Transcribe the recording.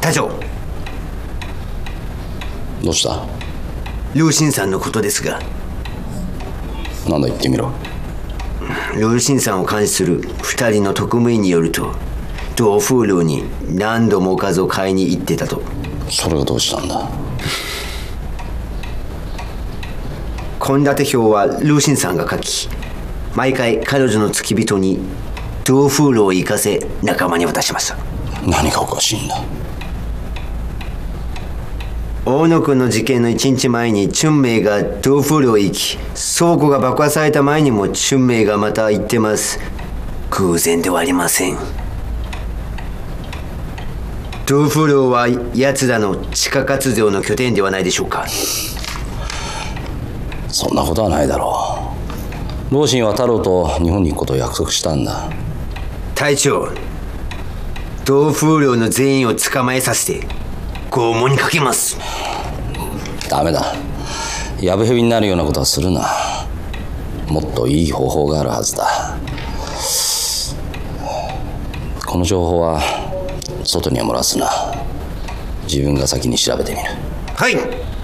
隊長、 どうした？ ルーシンさんのことですが。 なんだ言ってみろ。 ルーシンさんを監視する2人の特務員によると、ド風楼に何度もおかずを買いに行ってたと。 それがどうしたんだ？ 献立表はルーシンさんが書き、毎回彼女の付き人にド風楼を行かせ仲間に渡しました。 何がおかしいんだ？ 大野君の事件の1日前にチュンメイがド風楼へ行き、倉庫が爆破された前にもチュンメイがまた行ってます。偶然ではありません。ド風楼は奴らの地下活動の拠点ではないでしょうか。 そんなことはないだろう。老臣は太郎と日本に行くことを約束したんだ。 隊長、ド風楼の全員を捕まえさせて拷問にかけます。 ダメだ。やぶ蛇になるようなことはするな。もっといい方法があるはずだ。この情報は外には漏らすな。自分が先に調べてみる。 はい。